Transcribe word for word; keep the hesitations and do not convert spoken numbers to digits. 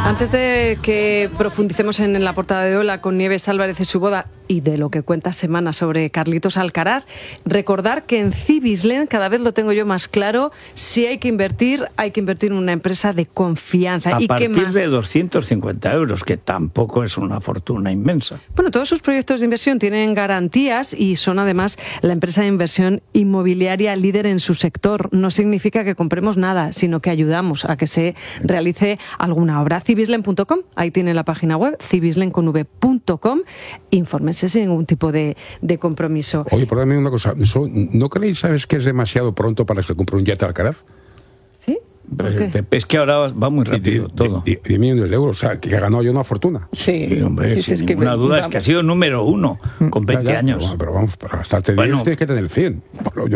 Antes de que profundicemos en la portada de Hola con Nieves Álvarez y su boda y de lo que cuenta Semana sobre Carlitos Alcaraz, recordar que en Cibislen, cada vez lo tengo yo más claro, si hay que invertir, hay que invertir en una empresa de confianza. A ¿Y partir qué más? de doscientos cincuenta euros, que tampoco es una fortuna inmensa. Bueno, todos sus proyectos de inversión tienen garantías y son además la empresa de inversión inmobiliaria líder en su sector. No significa que compremos nada, sino que ayudamos a que se realice alguna obra. Cibislen punto com, ahí tiene la página web, cibislen con v punto com. Infórmense sin ningún tipo de, de compromiso. Oye, perdóname una cosa, ¿no creéis, sabes, que es demasiado pronto para que se compre un yate Alcaraz? ¿Sí? Pero, es que ahora va muy rápido de, todo. diez millones de euros, o sea, que ha ganado ya una fortuna. Sí, sí hombre, sí, sin es ninguna que, duda, vamos. es que ha sido número uno con veinte Ya, ya, años. Pero, pero vamos, para gastarte Bueno, diez tienes que tener cien. Bueno, yo